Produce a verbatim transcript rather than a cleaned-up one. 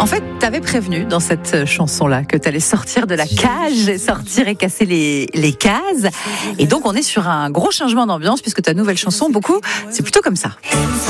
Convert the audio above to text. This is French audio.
En fait, t'avais prévenu dans cette chanson-là que t'allais sortir de la cage et sortir et casser les, les cases. Et donc, on est sur un gros changement d'ambiance puisque ta nouvelle chanson, beaucoup, c'est plutôt comme ça.